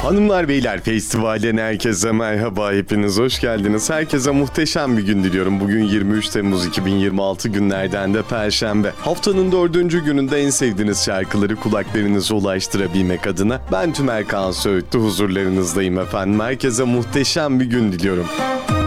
Hanımlar beyler, festivalden herkese merhaba, hepiniz hoş geldiniz. Herkese muhteşem bir gün diliyorum. Bugün 23 Temmuz 2026, günlerden de Perşembe. Haftanın 4. gününde en sevdiğiniz şarkıları kulaklarınıza ulaştırabilmek adına ben Tümer Kaan Söğütlü huzurlarınızdayım efendim. Herkese muhteşem bir gün diliyorum.